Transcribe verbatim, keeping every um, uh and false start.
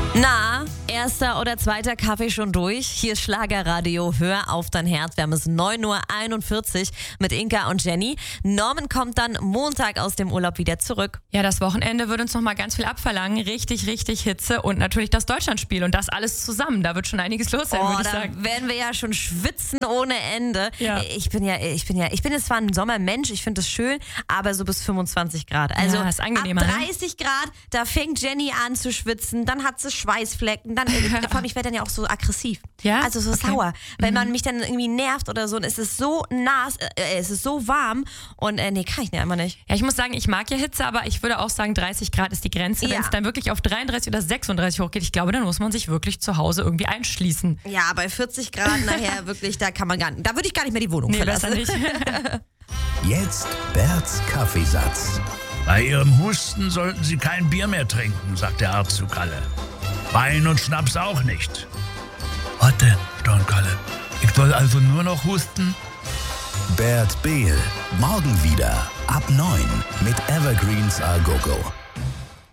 Na, erster oder zweiter Kaffee schon durch? Hier ist Schlagerradio, hör auf dein Herz. Wir haben es neun Uhr einundvierzig mit Inka und Jenny. Norman kommt dann Montag aus dem Urlaub wieder zurück. Ja, das Wochenende wird uns noch mal ganz viel abverlangen. Richtig, richtig Hitze und natürlich das Deutschlandspiel und das alles zusammen. Da wird schon einiges los sein, Oh, würde ich da sagen. werden wir ja schon schwitzen ohne Ende. Ja. Ich bin ja, ich bin ja, ich bin jetzt zwar ein Sommermensch, ich finde es schön, aber so bis fünfundzwanzig Grad. Also Ja, ist angenehmer, ab ne? dreißig Grad, da fängt Jenny an zu schwitzen, dann hat sie Schweißflecken, dann vor allem, ich werde dann ja auch so aggressiv. Ja? Also so Okay. sauer. Wenn man mich dann irgendwie nervt oder so, und es ist so nass, äh, es ist so warm und äh, nee, kann ich nicht, einfach nicht. Ja, ich muss sagen, ich mag ja Hitze, aber ich würde auch sagen, dreißig Grad ist die Grenze. Wenn Ja. es dann wirklich auf dreiunddreißig oder sechsunddreißig hochgeht, ich glaube, dann muss man sich wirklich zu Hause irgendwie einschließen. Ja, bei vierzig Grad nachher wirklich, da kann man gar nicht, da würde ich gar nicht mehr die Wohnung Nee, verlassen. besser nicht. Jetzt Berts Kaffeesatz. Bei Ihrem Husten sollten Sie kein Bier mehr trinken, sagt der Arzt zu Kalle. Wein und Schnaps auch nicht. Was denn, Stornkalle? Ich soll also nur noch husten? Bert Behl. Morgen wieder ab neun mit Evergreens A Go Go.